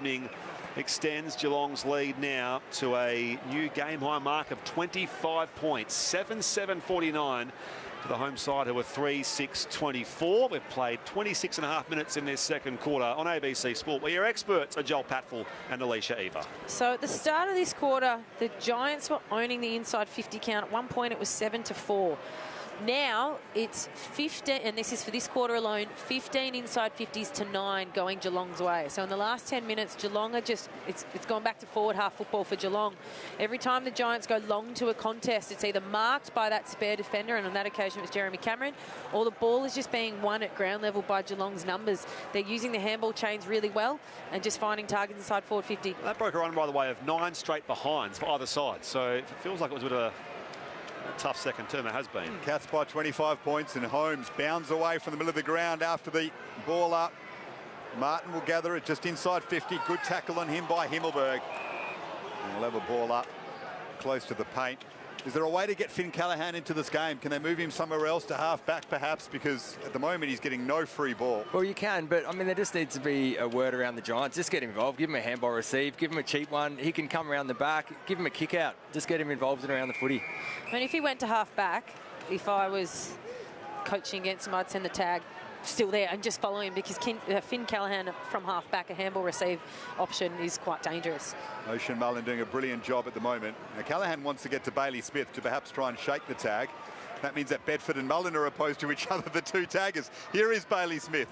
evening extends Geelong's lead now to a new game-high mark of 25 points, 7-7-49 to the home side, who were 3-6-24. We've played 26.5 minutes in this second quarter on ABC Sport, where your experts are Joel Patfull and Alicia Eva. So at the start of this quarter, the Giants were owning the inside 50 count. At one point, it was 7-4. Now it's 15, and this is for this quarter alone, 15 inside 50s to 9 going Geelong's way. So in the last 10 minutes, Geelong are just, it's gone back to forward half football for Geelong. Every time the Giants go long to a contest, it's either marked by that spare defender, and on that occasion it was Jeremy Cameron, or the ball is just being won at ground level by Geelong's numbers. They're using the handball chains really well and just finding targets inside forward 50. That broke a run, by the way, of 9 straight behinds for either side. So it feels like it was a bit of a tough second term. It has been. Cats by 25 points, and Holmes bounds away from the middle of the ground after the ball up. Martin will gather it just inside 50. Good tackle on him by Himmelberg. And he'll have a ball up close to the paint. Is there a way to get Finn Callaghan into this game? Can they move him somewhere else to half back perhaps? Because at the moment he's getting no free ball. Well, you can, but I mean, there just needs to be a word around the Giants. Just get him involved. Give him a handball receive. Give him a cheap one. He can come around the back. Give him a kick out. Just get him involved and around the footy. I mean, if he went to half back, if I was coaching against him, I'd send the tag still there and just follow him, because Finn Callaghan from half back, a handball receive option is quite dangerous. Ocean Mullen doing a brilliant job at the moment. Now Callaghan wants to get to Bailey Smith to perhaps try and shake the tag. That means that Bedford and Mullen are opposed to each other, the two taggers. Here is Bailey Smith.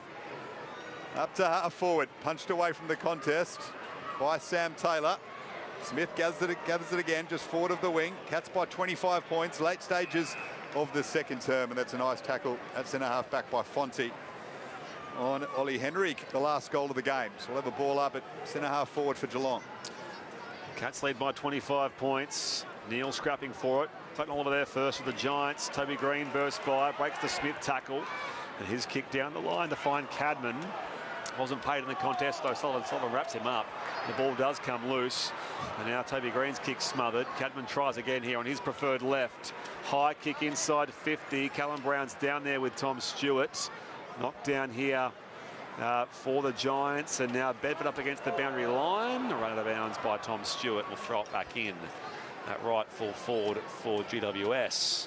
Up to half forward, punched away from the contest by Sam Taylor. Smith gathers it again, just forward of the wing. Cats by 25 points, late stages of the second term, and that's a nice tackle at centre half back by Fonte on Ollie Henrique, the last goal of the game. So we'll have a ball up at centre half forward for Geelong. Cats lead by 25 points. Neil scrapping for it. Clayton Oliver there first for the Giants. Toby Green bursts by, breaks the Smith tackle, and his kick down the line to find Cadman. Wasn't paid in the contest, though. Sullivan wraps him up. The ball does come loose, and now Toby Green's kick smothered. Cadman tries again here on his preferred left. High kick inside 50. Callum Brown's down there with Tom Stewart. Knocked down here for the Giants, and now Bedford up against the boundary line. Run out of bounds by Tom Stewart. Will throw it back in at right full forward for GWS.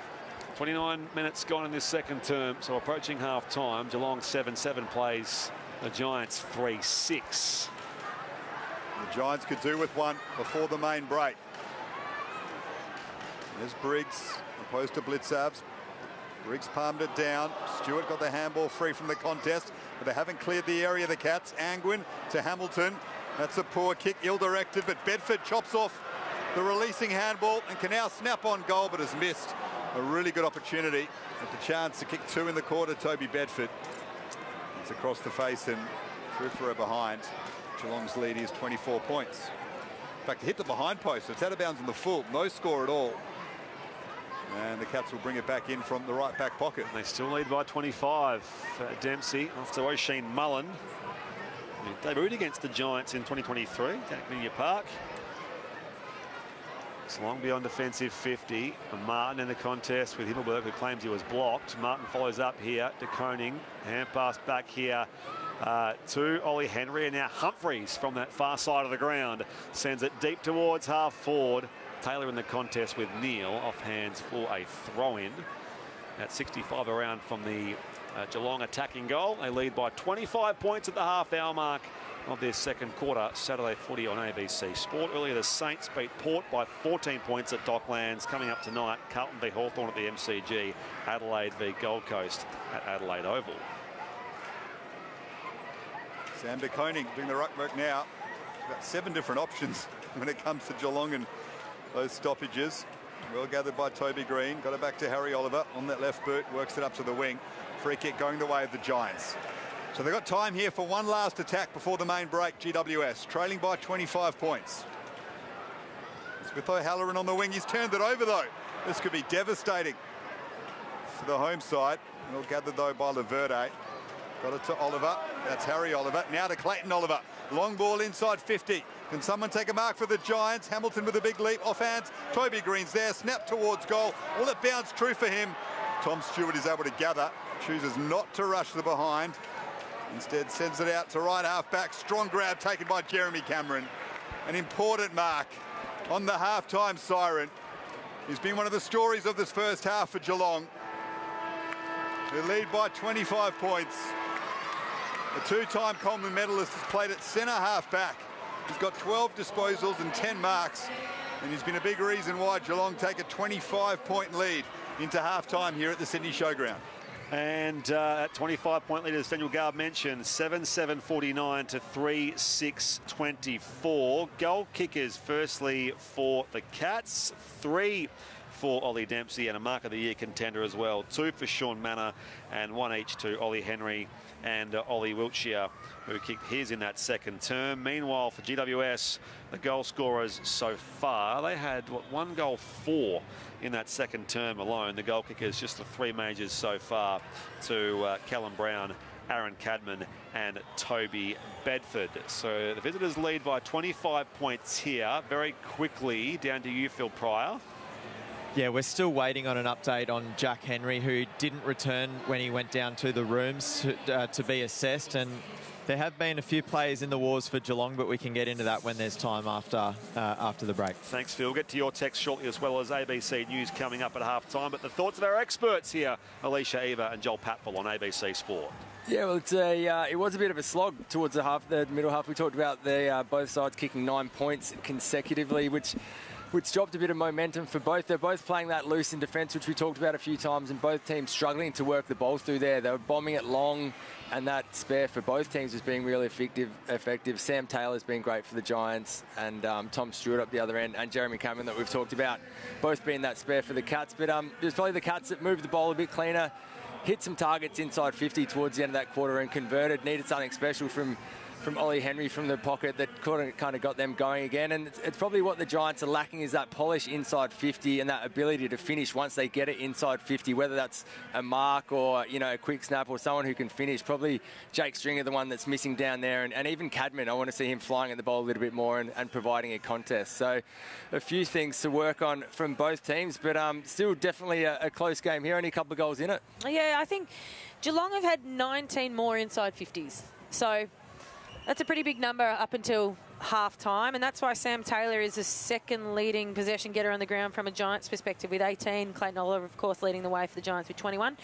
29 minutes gone in this second term, so approaching half time. Geelong 7-7 plays the Giants 3-6. The Giants could do with one before the main break. There's Briggs opposed to Blitzabs. Briggs palmed it down. Stewart got the handball free from the contest, but they haven't cleared the area, the Cats. Angwin to Hamilton. That's a poor kick, ill-directed, but Bedford chops off the releasing handball and can now snap on goal, but has missed a really good opportunity at the chance to kick two in the quarter. Toby Bedford. It's across the face and through for a behind. Geelong's lead is 24 points. In fact, it hit the behind post. It's out of bounds in the full. No score at all. And the Cats will bring it back in from the right back pocket. They still lead by 25. Dempsey off to Oisin Mullen. They debuted against the Giants in 2023 at Minia Park. It's long beyond defensive 50. And Martin in the contest with Himmelberg, who claims he was blocked. Martin follows up here to Koning. Hand pass back here to Ollie Henry, and now Humphreys from that far side of the ground sends it deep towards half forward. Taylor in the contest with Neil, off hands for a throw-in. At 65 around from the Geelong attacking goal. They lead by 25 points at the half-hour mark of their second quarter. Saturday footy on ABC Sport. Earlier, the Saints beat Port by 14 points at Docklands. Coming up tonight, Carlton v Hawthorn at the MCG. Adelaide v Gold Coast at Adelaide Oval. Sam de Koning doing the ruck work now. Got 7 different options when it comes to Geelong and those stoppages. Well gathered by Toby Green. Got it back to Harry Oliver on that left boot. Works it up to the wing. Free kick going the way of the Giants. So they've got time here for one last attack before the main break. GWS trailing by 25 points. Smith O'Halloran on the wing. He's turned it over though. This could be devastating for the home side. Well gathered though by Laverde. Got it to Oliver. That's Harry Oliver. Now to Clayton Oliver. Long ball inside 50. Can someone take a mark for the Giants? Hamilton with a big leap off hands. Toby Green's there. Snap towards goal. All that bounce true for him. Tom Stewart is able to gather. Chooses not to rush the behind. Instead sends it out to right half-back. Strong grab taken by Jeremy Cameron. An important mark on the half-time siren. He's been one of the stories of this first half for Geelong. They lead by 25 points. The two-time Coleman medalist has played at centre half-back. He's got 12 disposals and 10 marks. And he's been a big reason why Geelong take a 25-point lead into half-time here at the Sydney Showground. And at 25-point lead, as Daniel Garb mentioned, 7-7-49 to 3-6-24. Goal kickers, firstly, for the Cats. 3 for Ollie Dempsey, and a Mark of the Year contender as well. 2 for Sean Manor, and 1 each to Ollie Henry and Ollie Wiltshire, who kicked his in that second term. Meanwhile, for GWS, the goal scorers so far, they had, 1 goal 4 in that second term alone. The goal kickers, just the 3 majors so far, to Callum Brown, Aaron Cadman and Toby Bedford. So the visitors lead by 25 points here. Very quickly, down to you, Phil Pryor. Yeah, we're still waiting on an update on Jack Henry, who didn't return when he went down to the rooms to be assessed. And there have been a few players in the wars for Geelong, but we can get into that when there's time after the break. Thanks, Phil. We'll get to your text shortly, as well as ABC News coming up at half-time. But the thoughts of our experts here, Alicia Eva and Joel Patfull on ABC Sport. Yeah, well, it was a bit of a slog towards the middle half. We talked about both sides kicking 9 points consecutively, which dropped a bit of momentum for both. They're both playing that loose in defence, which we talked about a few times, and both teams struggling to work the ball through there. They were bombing it long, and that spare for both teams was being really effective. Sam Taylor's been great for the Giants, and Tom Stewart up the other end, and Jeremy Cameron that we've talked about, both being that spare for the Cats. But it was probably the Cats that moved the ball a bit cleaner, hit some targets inside 50 towards the end of that quarter and converted. Needed something special from Ollie Henry from the pocket that kind of got them going again. And it's probably what the Giants are lacking, is that polish inside 50 and that ability to finish once they get it inside 50, whether that's a mark or, a quick snap or someone who can finish. Probably Jake Stringer, the one that's missing down there. And even Cadman, I want to see him flying at the ball a little bit more and providing a contest. So a few things to work on from both teams, but still definitely a close game here. Only a couple of goals in it. Yeah, I think Geelong have had 19 more inside 50s. So that's a pretty big number up until half-time, and that's why Sam Taylor is the second leading possession getter on the ground from a Giants perspective with 18. Clayton Oliver, of course, leading the way for the Giants with 21.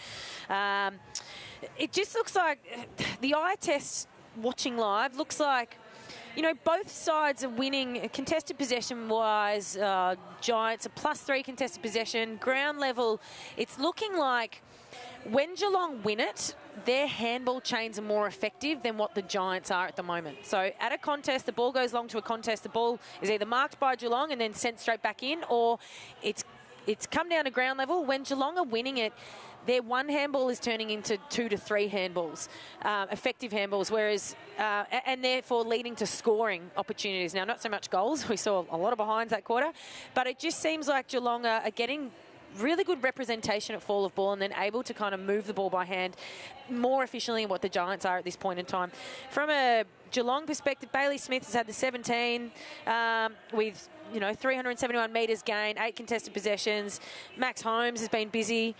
It just looks like the eye test watching live looks like, both sides are winning contested possession-wise. Giants a +3 contested possession. Ground level, it's looking like when Geelong win it, their handball chains are more effective than what the Giants are at the moment. So at a contest, the ball goes long to a contest. The ball is either marked by Geelong and then sent straight back in, or it's come down to ground level. When Geelong are winning it, their one handball is turning into 2 to 3 handballs, effective handballs, whereas and therefore leading to scoring opportunities. Now, not so much goals. We saw a lot of behinds that quarter, but it just seems like Geelong are getting really good representation at fall of ball and then able to kind of move the ball by hand more efficiently than what the Giants are at this point in time. From a Geelong perspective, Bailey Smith has had the 17 with 371 metres gained, 8 contested possessions. Max Holmes has been busy.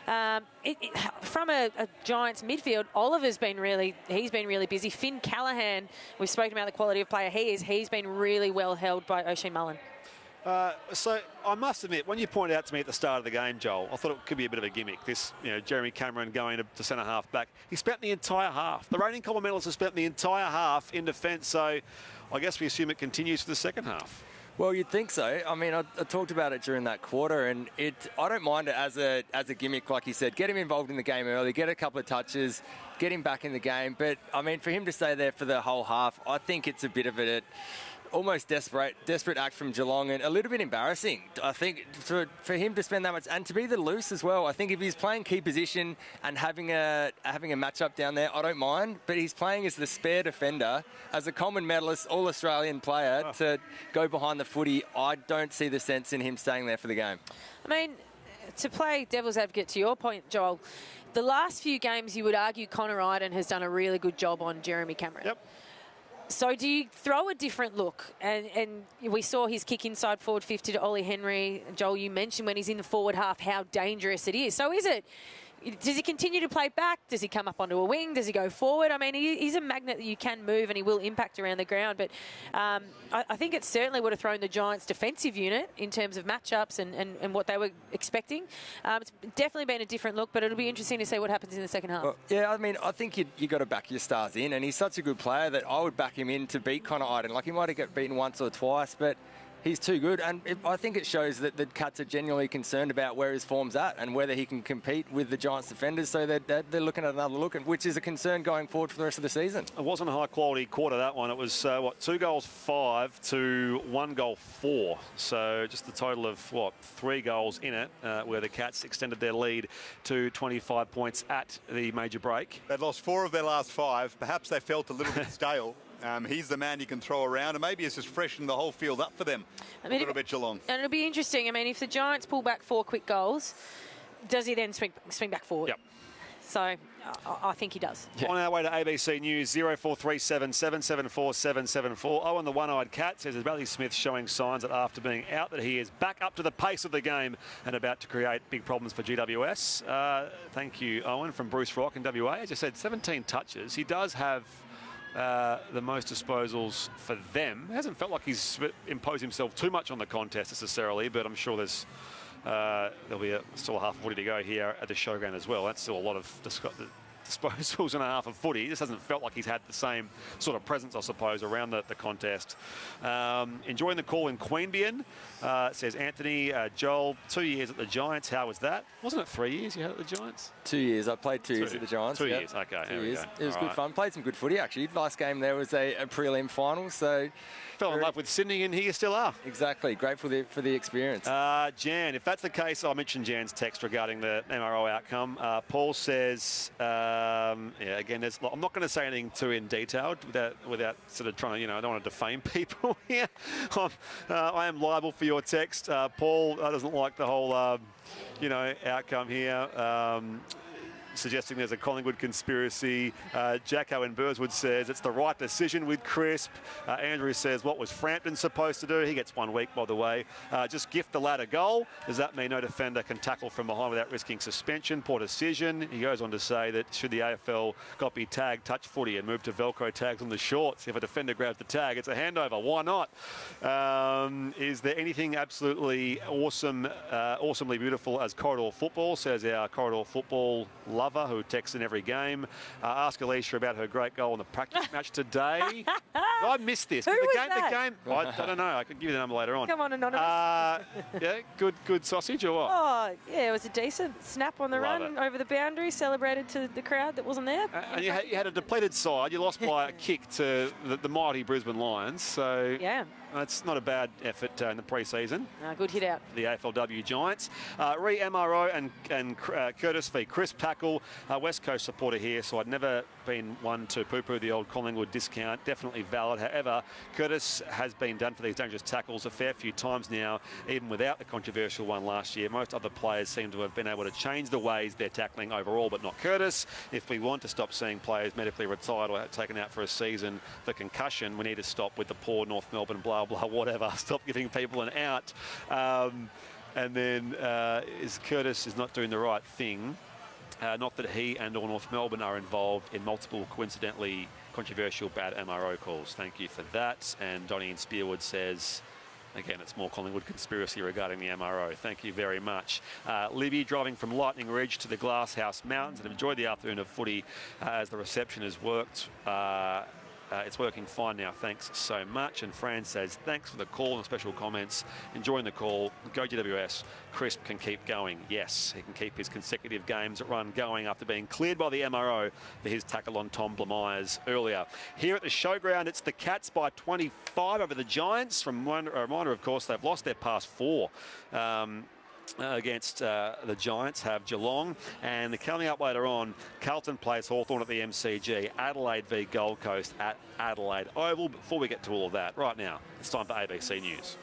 From a Giants midfield, Oliver's been really busy. Finn Callahan, we've spoken about the quality of player he is. He's been really well held by Oisin Mullen. So I must admit, when you pointed out to me at the start of the game, Joel, I thought it could be a bit of a gimmick. This, Jeremy Cameron going to centre half back. He spent the entire half. The reigning Coleman medalist has spent the entire half in defence. So I guess we assume it continues for the second half. Well, you'd think so. I mean, I talked about it during that quarter, and I don't mind it as a gimmick, like you said. Get him involved in the game early, get a couple of touches, get him back in the game. But I mean, for him to stay there for the whole half, I think it's a bit of a almost desperate act from Geelong, and a little bit embarrassing, I think, for him to spend that much and to be the loose as well. I think if he's playing key position and having a matchup down there, I don't mind, but he's playing as the spare defender, as a Coleman medalist, all-Australian player, to go behind the footy. I don't see the sense in him staying there for the game. I mean, to play devil's advocate to your point, Joel, the last few games you would argue Connor Idun has done a really good job on Jeremy Cameron. Yep. So do you throw a different look? And we saw his kick inside forward 50 to Ollie Henry. Joel, you mentioned when he's in the forward half how dangerous it is. So is it Does he continue to play back? Does he come up onto a wing? Does he go forward? I mean, he's a magnet that you can move and he will impact around the ground. But I think it certainly would have thrown the Giants' defensive unit in terms of matchups and what they were expecting. It's definitely been a different look, but it'll be interesting to see what happens in the second half. Well, yeah, I mean, I think you got to back your stars in, and he's such a good player that I would back him in to beat Connor Iden. Like, he might have got beaten once or twice, but he's too good, and I think it shows that the Cats are genuinely concerned about where his form's at and whether he can compete with the Giants defenders, so they're looking at another look, which is a concern going forward for the rest of the season. It wasn't a high-quality quarter, that one. It was, 2 goals 5 to 1 goal 4. So just a total of, 3 goals in it, where the Cats extended their lead to 25 points at the major break. They'd lost 4 of their last 5. Perhaps they felt a little bit stale. He's the man you can throw around, and maybe it's just freshened the whole field up for them a little bit, Geelong. And it'll be interesting. I mean, if the Giants pull back 4 quick goals, does he then swing back forward? Yep. So I think he does. Yeah. On our way to ABC News, 0437 774 774. Oh, and the one-eyed cat says, is Bradley Smith showing signs that after being out that he is back up to the pace of the game and about to create big problems for GWS? Thank you, Owen, from Bruce Rock in WA. As I said, 17 touches. He does have the most disposals for them. It hasn't felt like he's imposed himself too much on the contest necessarily, but I'm sure there's there'll be still a half of footy to go here at the showground as well. That's still a lot of disposals and a half of footy. He just hasn't felt like he's had the same sort of presence, I suppose, around the contest. Enjoying the call in Queanbeyan, says Anthony. Joel, 2 years at the Giants. How was that? Wasn't it 3 years you had at the Giants? 2 years. I played 2 years at the Giants. 2 years, okay. 2 years. Go. It was good fun. Played some good footy, actually. Last game there was a prelim final, so... Fell in love with Sydney, and here you still are. Exactly. Great for the experience. Jan, if that's the case, I'll mention Jan's text regarding the MRO outcome. Paul says, again, I'm not going to say anything too in detail without sort of trying to, I don't want to defame people here. I am liable for your text. Paul doesn't like the whole, outcome here. Suggesting there's a Collingwood conspiracy. Jacko in Burswood says it's the right decision with Crisp. Andrew says, what was Frampton supposed to do? He gets 1 week, by the way. Just gift the lad a goal. Does that mean no defender can tackle from behind without risking suspension? Poor decision. He goes on to say that should the AFL copy tag touch footy and move to Velcro tags on the shorts, if a defender grabs the tag, it's a handover. Why not? Is there anything absolutely awesomely beautiful as corridor football, says our corridor football lover who texts in every game. Ask Alicia about her great goal in the practice match today. I missed this. Who was that? The game. I don't know. I can give you the number later on. Come on, Anonymous. Yeah, good sausage or what? Oh, yeah, it was a decent snap on the Love run it. over the boundary, celebrated to the crowd that wasn't there. And you had a depleted side. You lost by a kick to the mighty Brisbane Lions. So Yeah. That's not a bad effort in the pre-season. Good hit out. The AFLW Giants. MRO and Curtis v. Crisp tackle. West Coast supporter here, so I'd never been one to poo-poo the old Collingwood discount. Definitely valid. However, Curtis has been done for these dangerous tackles a fair few times now, even without the controversial one last year. Most other players seem to have been able to change the ways they're tackling overall, but not Curtis. If we want to stop seeing players medically retired or taken out for a season for concussion, we need to stop with the poor North Melbourne blah, whatever. Stop giving people an out. And then Curtis is not doing the right thing. Not that he and or North Melbourne are involved in multiple, coincidentally controversial bad MRO calls. Thank you for that. And Donnie in Spearwood says, again, it's more Collingwood conspiracy regarding the MRO. Thank you very much. Libby driving from Lightning Ridge to the Glasshouse Mountains and enjoyed the afternoon of footy as the reception has worked. It's working fine now, thanks so much. And Fran says, thanks for the call and special comments. Enjoying the call. Go GWS. Crisp can keep going. Yes, he can keep his consecutive games run going after being cleared by the MRO for his tackle on Tom Blamires earlier. Here at the showground, it's the Cats by 25 over the Giants. A reminder, of course, they've lost their past 4. Against the Giants have Geelong, and coming up later on, Carlton plays Hawthorn at the MCG, Adelaide v Gold Coast at Adelaide Oval. Before we get to all of that, right now, it's time for ABC News.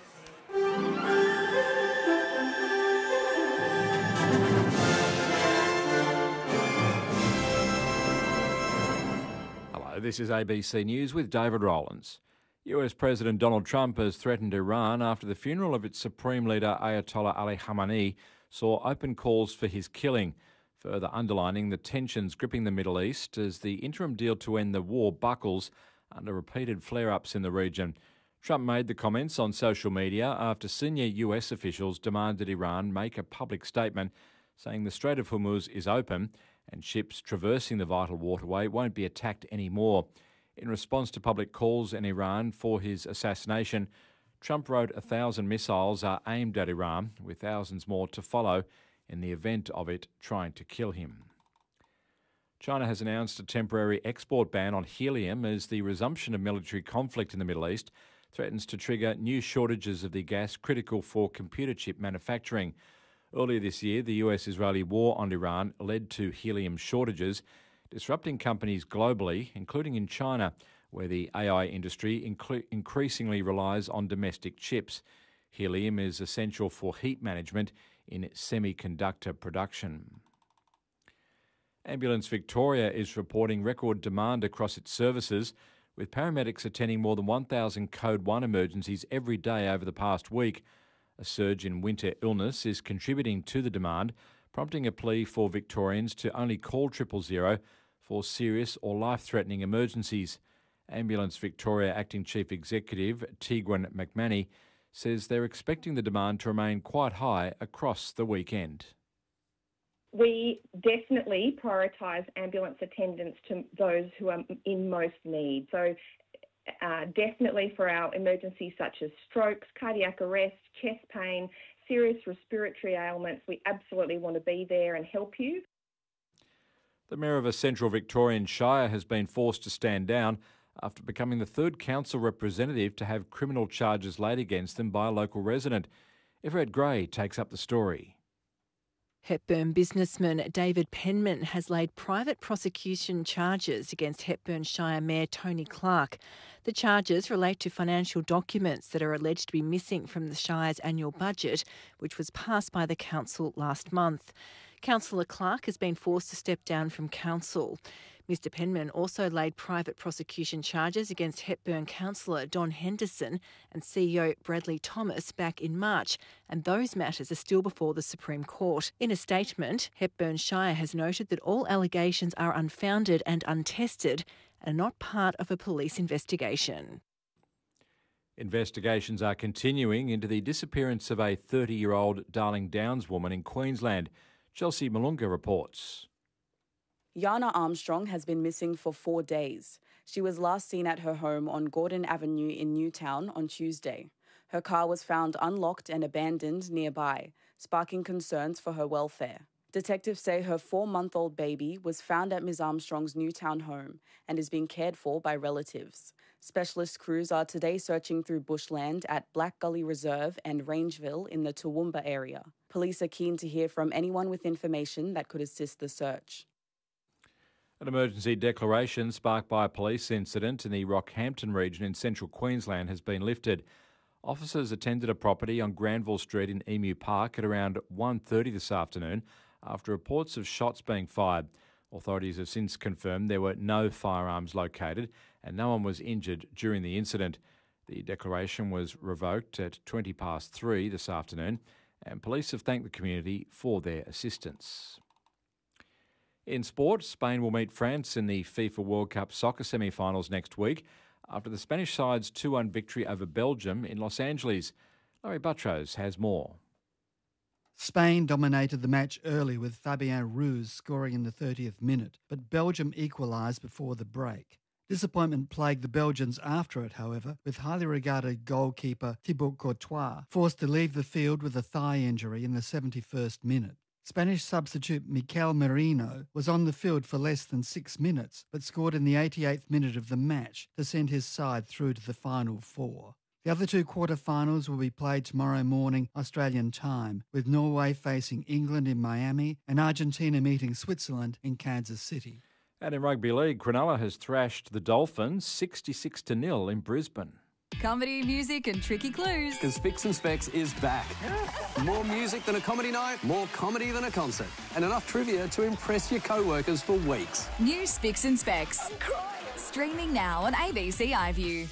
Hello, this is ABC News with David Rowlands. US President Donald Trump has threatened Iran after the funeral of its supreme leader Ayatollah Ali Khamenei saw open calls for his killing. further underlining the tensions gripping the Middle East as the interim deal to end the war buckles under repeated flare-ups in the region. Trump made the comments on social media after senior US officials demanded Iran make a public statement saying the Strait of Hormuz is open and ships traversing the vital waterway won't be attacked anymore. In response to public calls in Iran for his assassination, Trump wrote 1,000 missiles are aimed at Iran, with thousands more to follow in the event of it trying to kill him. China has announced a temporary export ban on helium as the resumption of military conflict in the Middle East threatens to trigger new shortages of the gas critical for computer chip manufacturing. Earlier this year, the US-Israeli war on Iran led to helium shortages, disrupting companies globally, including in China, where the AI industry increasingly relies on domestic chips. Helium is essential for heat management in semiconductor production. Ambulance Victoria is reporting record demand across its services, with paramedics attending more than 1,000 Code 1 emergencies every day over the past week. A surge in winter illness is contributing to the demand, prompting a plea for Victorians to only call 000 for serious or life-threatening emergencies. Ambulance Victoria Acting Chief Executive Tigran McManey says they're expecting the demand to remain quite high across the weekend. We definitely prioritise ambulance attendance to those who are in most need. So definitely for our emergencies such as strokes, cardiac arrest, chest pain, serious respiratory ailments, we absolutely want to be there and help you. The Mayor of a central Victorian shire has been forced to stand down after becoming the third council representative to have criminal charges laid against them by a local resident. Everett Gray takes up the story. Hepburn businessman David Penman has laid private prosecution charges against Hepburn Shire Mayor Tony Clark. The charges relate to financial documents that are alleged to be missing from the Shire's annual budget, which was passed by the council last month. Councillor Clark has been forced to step down from council. Mr Penman also laid private prosecution charges against Hepburn councillor Don Henderson and CEO Bradley Thomas back in March, and those matters are still before the Supreme Court. In a statement, Hepburn Shire has noted that all allegations are unfounded and untested and not part of a police investigation. Investigations are continuing into the disappearance of a 30-year-old Darling Downs woman in Queensland. Chelsea Malunga reports. Yana Armstrong has been missing for 4 days. She was last seen at her home on Gordon Avenue in Newtown on Tuesday. Her car was found unlocked and abandoned nearby, sparking concerns for her welfare. Detectives say her 4-month-old baby was found at Ms Armstrong's Newtown home and is being cared for by relatives. Specialist crews are today searching through bushland at Black Gully Reserve and Rangeville in the Toowoomba area. Police are keen to hear from anyone with information that could assist the search. An emergency declaration sparked by a police incident in the Rockhampton region in central Queensland has been lifted. Officers attended a property on Granville Street in Emu Park at around 1:30 this afternoon after reports of shots being fired. Authorities have since confirmed there were no firearms located and no one was injured during the incident. The declaration was revoked at 3:20 this afternoon, and police have thanked the community for their assistance. In sport, Spain will meet France in the FIFA World Cup soccer semi-finals next week after the Spanish side's 2-1 victory over Belgium in Los Angeles. Larry Buttrose has more. Spain dominated the match early with Fabien Ruiz scoring in the 30th minute, but Belgium equalised before the break. Disappointment plagued the Belgians after it, however, with highly regarded goalkeeper Thibaut Courtois forced to leave the field with a thigh injury in the 71st minute. Spanish substitute Mikel Merino was on the field for less than 6 minutes, but scored in the 88th minute of the match to send his side through to the final four. The other two quarter-finals will be played tomorrow morning Australian time, with Norway facing England in Miami and Argentina meeting Switzerland in Kansas City. And in rugby league, Cronulla has thrashed the Dolphins 66-0 in Brisbane. Comedy, music and tricky clues. Because Spicks and Specs is back. More music than a comedy night, more comedy than a concert, and enough trivia to impress your co-workers for weeks. New Spicks and Specs. I'm crying. Streaming now on ABC iView.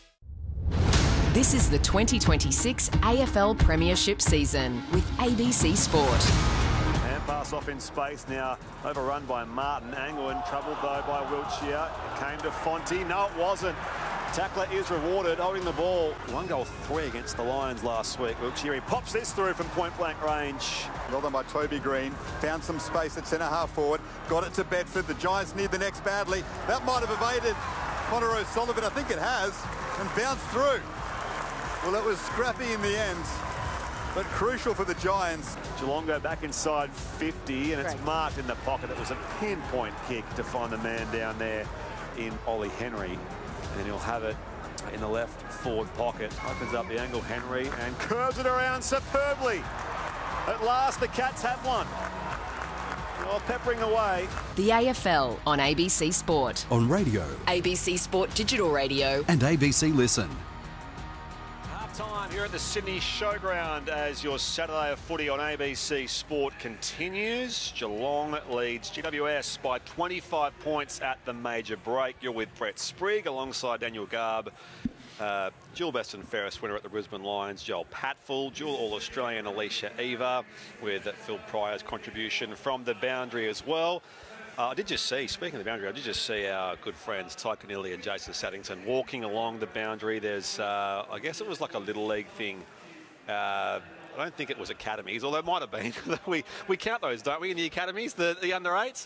This is the 2026 AFL Premiership season with ABC Sport. And pass pass off in space. Now overrun by Martin. Angle in trouble though by Wiltshire. It came to Fonte. No, it wasn't. Tackler is rewarded, holding the ball. 1-3 against the Lions last week. Wiltshire, he pops this through from point-blank range. Well done by Toby Green. Found some space at centre-half forward. Got it to Bedford. The Giants need the next badly. That might have evaded Connor O'Sullivan. I think it has. And bounced through. Well, it was scrappy in the end, but crucial for the Giants. Geelong go back inside 50, and it's marked in the pocket. It was a pinpoint kick to find the man down there in Ollie Henry. And he'll have it in the left forward pocket. Opens up the angle, Henry, and curves it around superbly. At last, the Cats have one. Well, peppering away. The AFL on ABC Sport. On radio. ABC Sport Digital Radio. And ABC Listen. Time here at the Sydney Showground as your Saturday of footy on ABC Sport continues. Geelong leads GWS by 25 points at the major break. You're with Brett Sprigg alongside Daniel Garb, Jill Beston Ferris winner at the Brisbane Lions, Joel Patfull, dual All-Australian Alicia Eva with Phil Pryor's contribution from the boundary as well. I did just see, speaking of the boundary, I did just see our good friends Ty Conilly and Jason Saddington walking along the boundary. There's, I guess it was like a Little League thing. I don't think it was academies, although it might have been. we count those, don't we, in the academies, the under-8s?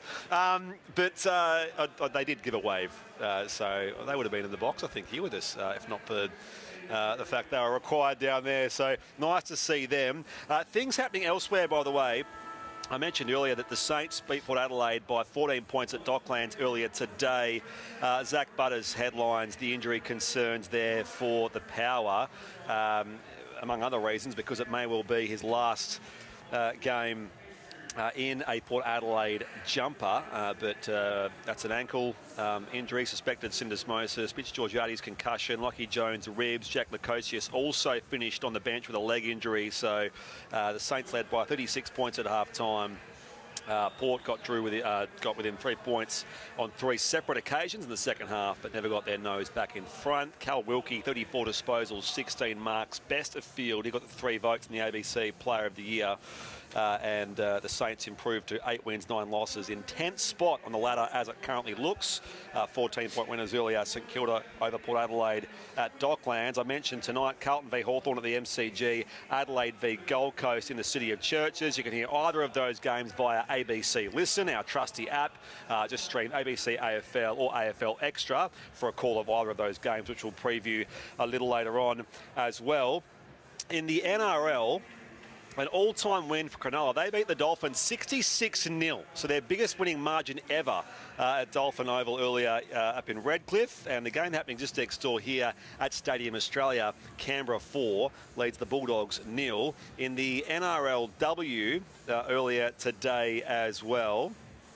But they did give a wave, so they would have been in the box, I think, here with us, if not for the fact they were required down there. So nice to see them. Things happening elsewhere, by the way. I mentioned earlier that the Saints beat Port Adelaide by 14 points at Docklands earlier today. Zach Butters headlines the injury concerns there for the Power, among other reasons, because it may well be his last game in a Port Adelaide jumper, but that's an ankle injury, suspected syndesmosis. Mitch Georgiades concussion, Lockie Jones ribs. Jack Lukosius also finished on the bench with a leg injury, so the Saints led by 36 points at half-time. Port got within 3 points on 3 separate occasions in the second half, but never got their nose back in front. Cal Wilkie, 34 disposals, 16 marks, best of field. He got 3 votes in the ABC Player of the Year. And the Saints improved to 8 wins, 9 losses. In 10th spot on the ladder as it currently looks. 14-point winners earlier, St Kilda over Port Adelaide at Docklands. I mentioned tonight Carlton v Hawthorn at the MCG, Adelaide v Gold Coast in the City of Churches. You can hear either of those games via ABC Listen, our trusty app. Just stream ABC AFL or AFL Extra for a call of either of those games, which we'll preview a little later on as well. In the NRL, an all-time win for Cronulla. They beat the Dolphins 66-0, so their biggest winning margin ever at Dolphin Oval earlier up in Redcliffe. And the game happening just next door here at Stadium Australia. Canberra 4 leads the Bulldogs 0. In the NRLW earlier today as well,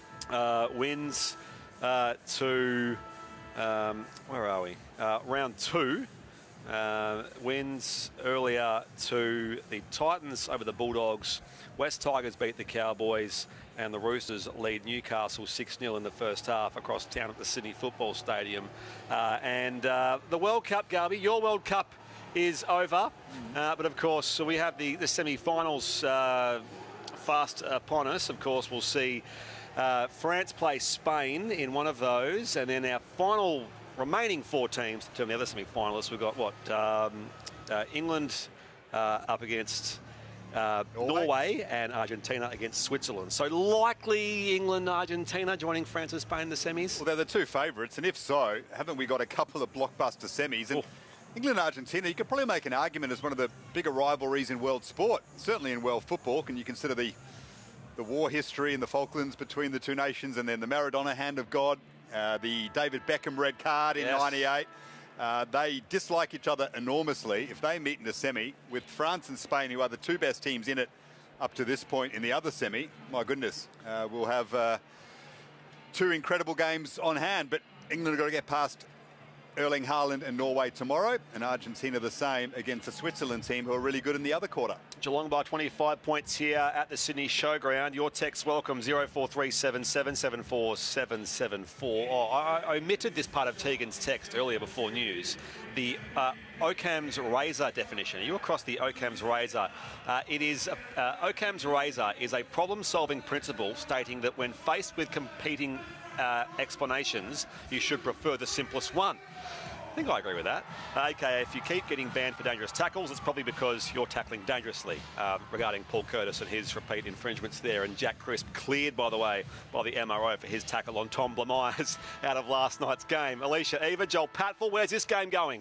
wins to, where are we? Round 2. Wins earlier to the Titans over the Bulldogs. West Tigers beat the Cowboys, and the Roosters lead Newcastle 6-0 in the first half across town at the Sydney Football Stadium. And the World Cup, Garby, your World Cup is over. But of course, so we have the semi-finals fast upon us. Of course, we'll see France play Spain in one of those, and then our final remaining 4 teams to determine the other semi-finalists. We've got England up against Norway and Argentina against Switzerland. So likely England, Argentina joining France and Spain in the semis. Well, they're the 2 favourites, and if so, haven't we got a couple of blockbuster semis? And England and Argentina, you could probably make an argument as one of the bigger rivalries in world sport, certainly in world football. Can you consider the war history in the Falklands between the 2 nations, and then the Maradona hand of God, the David Beckham red card in '98. They dislike each other enormously. If they meet in a semi with France and Spain, who are the 2 best teams in it up to this point in the other semi, my goodness, we'll have 2 incredible games on hand. But England have got to get past Erling Haaland and Norway tomorrow, and Argentina the same against the Switzerland team, who are really good in the other quarter. Geelong by 25 points here at the Sydney Showground. Your text welcome 0437 774 774. Oh, I omitted this part of Tegan's text earlier before news. The Occam's razor definition. Are you across the Occam's razor? Occam's razor is a problem-solving principle stating that when faced with competing explanations, you should prefer the simplest one. I think I agree with that. AKA, if you keep getting banned for dangerous tackles, it's probably because you're tackling dangerously. Regarding Paul Curtis and his repeat infringements there, and Jack Crisp cleared, by the way, by the MRO for his tackle on Tom Blamires out of last night's game. Alicia Eva, Joel Patfull, where's this game going?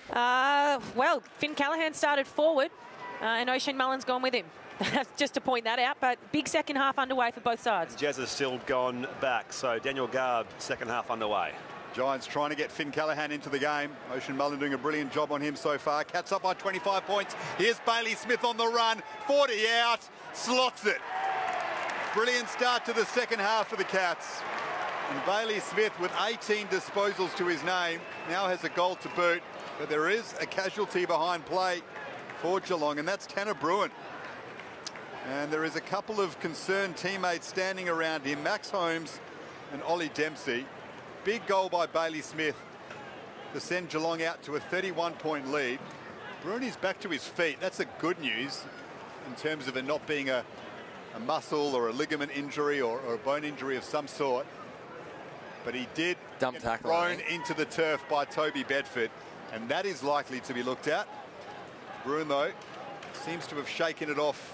Well, Finn Callaghan started forward, and O'Shane Mullen's gone with him. Just to point that out, but big second half underway for both sides. Jazz has still gone back, so Daniel Garb, second half underway. Giants trying to get Finn Callaghan into the game. O'Shane Mullen doing a brilliant job on him so far. Cats up by 25 points. Here's Bailey Smith on the run. 40 out. Slots it. Brilliant start to the second half for the Cats. And Bailey Smith, with 18 disposals to his name, now has a goal to boot. But there is a casualty behind play for Geelong, and that's Tanner Bruin. And there is a couple of concerned teammates standing around him, Max Holmes and Ollie Dempsey. Big goal by Bailey Smith to send Geelong out to a 31-point lead. Bruini's back to his feet. That's a good news in terms of it not being a muscle or a ligament injury or a bone injury of some sort. But he did get thrown into the turf by Toby Bedford, and that is likely to be looked at. Bruin, though, seems to have shaken it off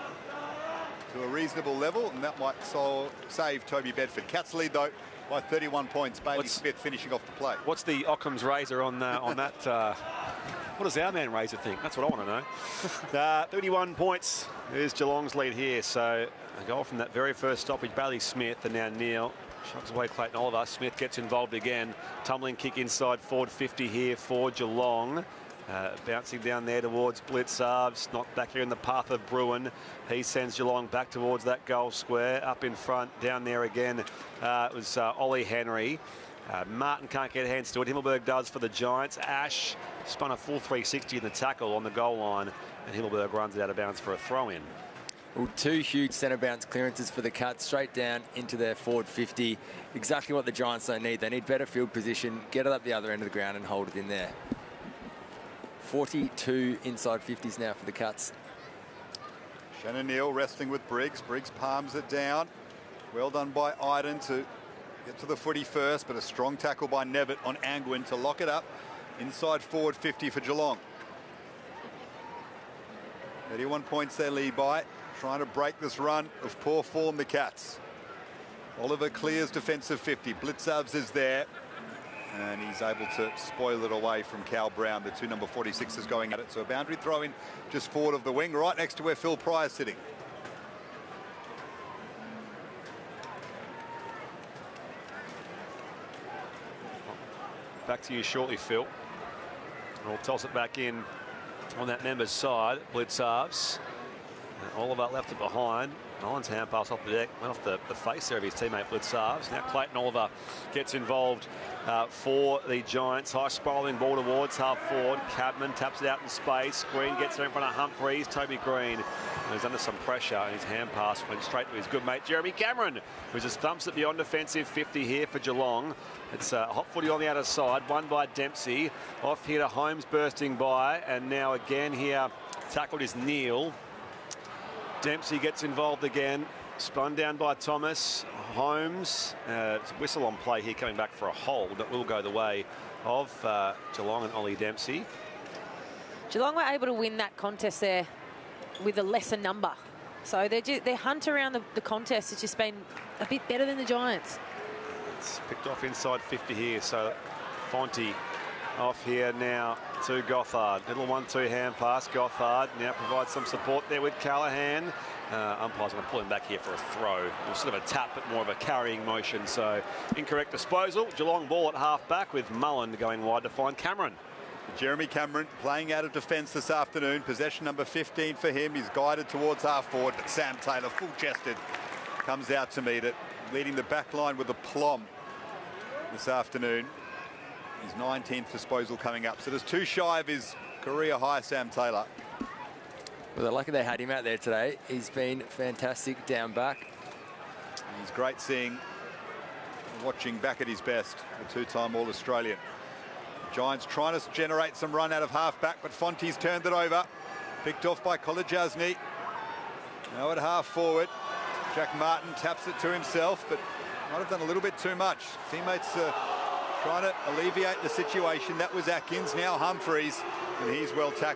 to a reasonable level, and that might save Toby Bedford. Cats lead, though, by 31 points. Bailey Smith finishing off the play. What's the Occam's razor on that? What does our man Razor think? That's what I want to know. 31 points is Geelong's lead here. So a goal from that very first stoppage. Bailey Smith, and now Neil shocks away Clayton Oliver. Smith gets involved again. Tumbling kick inside forward 50 here for Geelong. Bouncing down there towards Blitzarves, not back here in the path of Bruin. He sends Geelong back towards that goal square. Up in front, down there again, it was Ollie Henry. Martin can't get hands to it. Himmelberg does for the Giants. Ash spun a full 360 in the tackle on the goal line, and Himmelberg runs it out of bounds for a throw-in. Well, two huge centre bounce clearances for the Cats, straight down into their forward 50. Exactly what the Giants don't need. They need better field position, get it up the other end of the ground and hold it in there. 42 inside 50s now for the Cats. Shannon Neal wrestling with Briggs. Briggs palms it down. Well done by Iden to get to the footy first, but a strong tackle by Nevitt on Angwin to lock it up inside forward 50 for Geelong. 31 points they lead by, trying to break this run of poor form, the Cats. Oliver clears defensive 50. Blitzarves is there, and he's able to spoil it away from Cal Brown. The two number 46s going at it. So a boundary throw in just forward of the wing, right next to where Phil Pryor's sitting. Back to you shortly, Phil. We'll toss it back in on that member's side. Blitzarves. Oliver left it behind. Nolan's hand pass off the deck, went off the face there of his teammate Blitzarves. Now Clayton Oliver gets involved for the Giants. High spiralling ball towards half forward. Cadman taps it out in space. Green gets there in front of Humphreys. Toby Green, who's under some pressure, and his hand pass went straight to his good mate Jeremy Cameron, who just thumps it beyond defensive 50 here for Geelong. It's a hot footy on the outer side, won by Dempsey. Off here to Holmes bursting by, and now again here tackled is Neal. Dempsey gets involved again. Spun down by Thomas. Holmes. It's a whistle on play here coming back for a hold that will go the way of Geelong and Ollie Dempsey. Geelong were able to win that contest there with a lesser number. So their hunt around the contest has just been a bit better than the Giants. It's picked off inside 50 here. So Fonte off here now to Gothard. Little 1-2 hand pass. Gothard now provides some support there with Callaghan. Umpire's going to pull him back here for a throw. It was sort of a tap, but more of a carrying motion. So incorrect disposal. Geelong ball at half back with Mullen going wide to find Cameron. Jeremy Cameron playing out of defence this afternoon. Possession number 15 for him. He's guided towards half forward, but Sam Taylor, full-chested, comes out to meet it, leading the back line with aplomb this afternoon. His 19th disposal coming up. So there's 2 shy of his career high, Sam Taylor. Well, they're lucky they had him out there today. He's been fantastic down back. He's great seeing, watching back at his best, the 2-time All-Australian. Giants trying to generate some run out of half-back, but Fonte's turned it over. Picked off by Kolodjasny. Now at half-forward. Jack Martin taps it to himself, but might have done a little bit too much. Teammates trying to alleviate the situation. That was Atkins, now Humphreys, and he's well tackled.